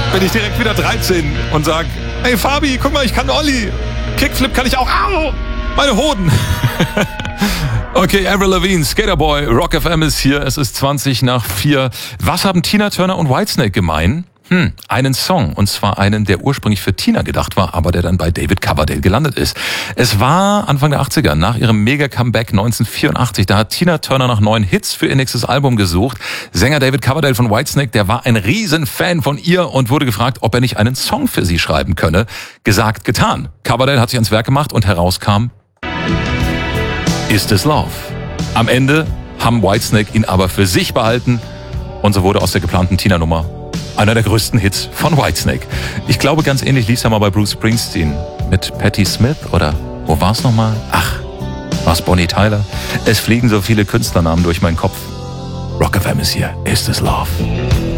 bin ich direkt wieder 13 und sag, hey Fabi, guck mal, ich kann Olli. Kickflip kann ich auch. Au, meine Hoden. Okay, Avril Lavigne, Skaterboy, Rock FM ist hier. Es ist 4:20. Was haben Tina Turner und Whitesnake gemein? Einen Song, und zwar einen, der ursprünglich für Tina gedacht war, aber der dann bei David Coverdale gelandet ist. Es war Anfang der 80er, nach ihrem Mega-Comeback 1984, da hat Tina Turner nach neuen Hits für ihr nächstes Album gesucht. Sänger David Coverdale von Whitesnake, der war ein Riesenfan von ihr und wurde gefragt, ob er nicht einen Song für sie schreiben könne. Gesagt, getan. Coverdale hat sich ans Werk gemacht und herauskam Is This Love. Am Ende haben Whitesnake ihn aber für sich behalten und so wurde aus der geplanten Tina-Nummer einer der größten Hits von Whitesnake. Ich glaube, ganz ähnlich lief es ja mal bei Bruce Springsteen mit Patti Smith oder wo war's nochmal? Ach, war's Bonnie Tyler? Es fliegen so viele Künstlernamen durch meinen Kopf. Rock FM ist hier. Is This Love?